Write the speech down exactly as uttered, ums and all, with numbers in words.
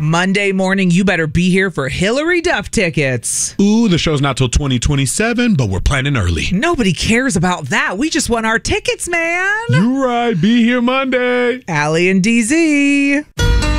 Monday morning, you better be here for Hillary Duff tickets. Ooh, the show's not till twenty twenty-seven, but we're planning early. Nobody cares about that. We just want our tickets, man. You right. Be here Monday. Allie and D Z.